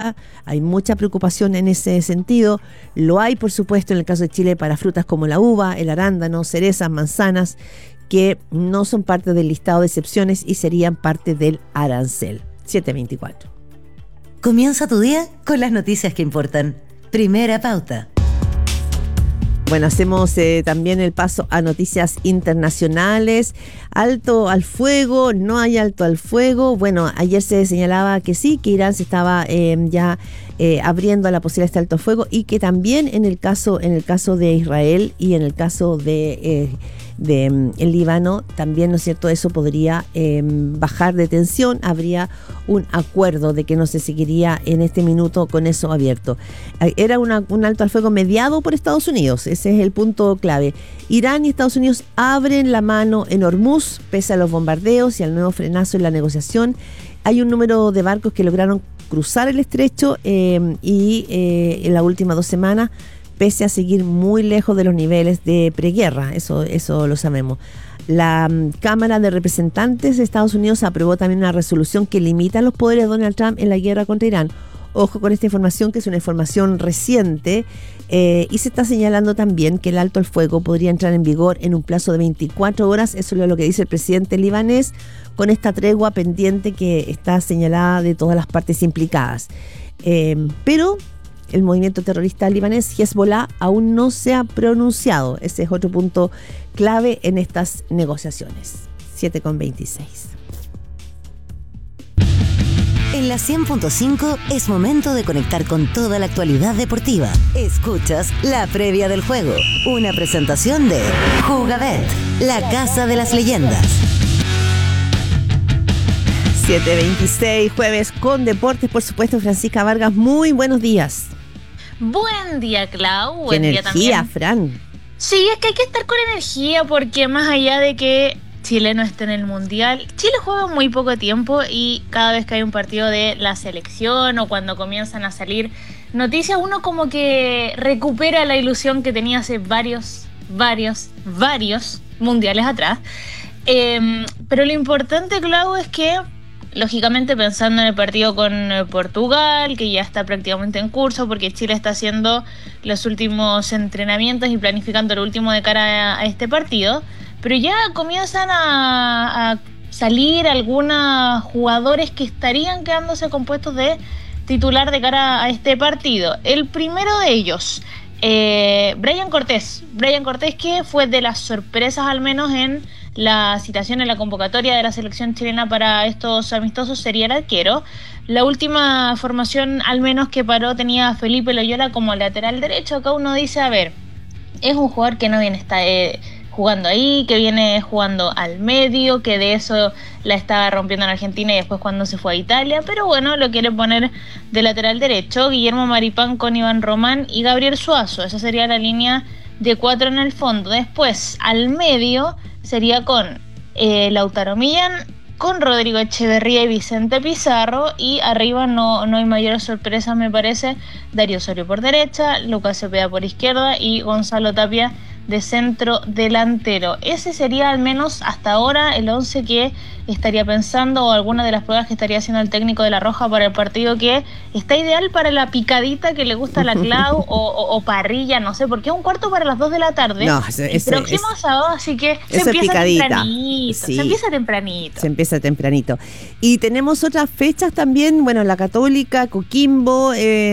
Rusia. Hay mucha preocupación en ese sentido. Lo hay, por supuesto, en el caso de Chile para frutas como la uva, el arándano, cerezas, manzanas, que no son parte del listado de excepciones y serían parte del arancel. 724. Comienza tu día con las noticias que importan. Primera pauta. Bueno, hacemos también el paso a noticias internacionales. Alto al fuego, no hay alto al fuego. Bueno, ayer se señalaba que sí, que Irán se estaba abriendo a la posibilidad de este alto al fuego, y que también en el caso de Israel y en el caso de el Líbano, también, ¿no es cierto?, eso podría bajar de tensión. Habría un acuerdo de que no se seguiría en este minuto con eso abierto. Era un alto al fuego mediado por Estados Unidos, ese es el punto clave. Irán y Estados Unidos abren la mano en Hormuz, pese a los bombardeos y al nuevo frenazo en la negociación. Hay un número de barcos que lograron cruzar el estrecho y en las últimas 2 semanas, pese a seguir muy lejos de los niveles de preguerra, eso lo sabemos. La Cámara de Representantes de Estados Unidos aprobó también una resolución que limita los poderes de Donald Trump en la guerra contra Irán. Ojo con esta información, que es una información reciente, y se está señalando también que el alto al fuego podría entrar en vigor en un plazo de 24 horas, eso es lo que dice el presidente libanés, con esta tregua pendiente que está señalada de todas las partes implicadas. Pero el movimiento terrorista libanés Hezbollah aún no se ha pronunciado. Ese es otro punto clave en estas negociaciones. 7:26. En la 100.5 es momento de conectar con toda la actualidad deportiva. Escuchas la previa del juego, una presentación de Jugabet, la casa de las leyendas. 7:26, jueves con deportes, por supuesto. Francisca Vargas, muy buenos días. Buen día, Clau. Buen día día también. también. Fran. Sí, es que hay que estar con energía, porque más allá de que Chile no esté en el Mundial, Chile juega muy poco tiempo, y cada vez que hay un partido de la selección o cuando comienzan a salir noticias, uno como que recupera la ilusión que tenía hace varios mundiales atrás. Pero lo importante, Clau, es que lógicamente pensando en el partido con Portugal, que ya está prácticamente en curso, porque Chile está haciendo los últimos entrenamientos y planificando lo último de cara a este partido, pero ya comienzan a salir algunos jugadores que estarían quedándose con puestos de titular de cara a este partido. El primero de ellos, Brian Cortés, que fue de las sorpresas, al menos en la citación en la convocatoria de la selección chilena para estos amistosos, sería el arquero. La última formación, al menos, que paró tenía a Felipe Loyola como lateral derecho. Acá uno dice, a ver, es un jugador que no viene jugando ahí, que viene jugando al medio, que de eso la estaba rompiendo en Argentina y después cuando se fue a Italia, pero bueno, lo quiere poner de lateral derecho. Guillermo Maripán con Iván Román y Gabriel Suazo, esa sería la línea de 4 en el fondo. Después, al medio, sería con Lautaro Millán, con Rodrigo Echeverría y Vicente Pizarro, y arriba no hay mayores sorpresas, me parece. Darío Osorio por derecha, Lucas Cepeda por izquierda y Gonzalo Tapia de centro delantero. Ese sería, al menos hasta ahora, el 11 que estaría pensando, o alguna de las pruebas que estaría haciendo el técnico de La Roja para el partido, que está ideal para la picadita que le gusta a la Clau, o parrilla, no sé, porque es 1:45 de la tarde. No, el próximo sábado, así que se empieza tempranito. Sí, se empieza tempranito. Y tenemos otras fechas también, bueno, la Católica, Coquimbo, ¿no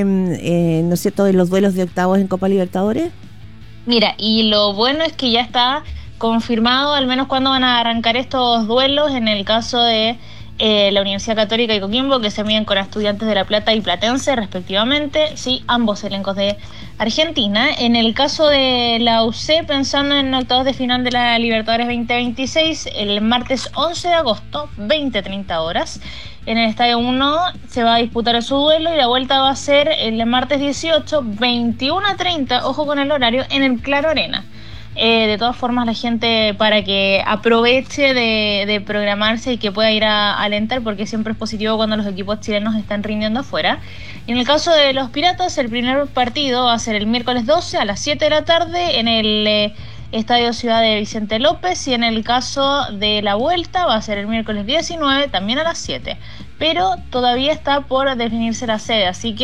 es cierto?, de los duelos de octavos en Copa Libertadores. Mira, y lo bueno es que ya está confirmado al menos cuándo van a arrancar estos duelos. En el caso de la Universidad Católica y Coquimbo, que se miden con Estudiantes de La Plata y Platense respectivamente, sí, ambos elencos de Argentina. En el caso de la UC, pensando en octavos de final de la Libertadores 2026, el martes 11 de agosto, 20:30 horas, en el Estadio 1 se va a disputar su duelo, y la vuelta va a ser el martes 18, 21:30, ojo con el horario, en el Claro Arena. De todas formas, la gente, para que aproveche de programarse y que pueda ir a alentar, porque siempre es positivo cuando los equipos chilenos están rindiendo afuera. Y en el caso de los Piratas, el primer partido va a ser el miércoles 12 a las 7 de la tarde en el Estadio Ciudad de Vicente López, y en el caso de la vuelta va a ser el miércoles 19, también a las 7. Pero todavía está por definirse la sede, así que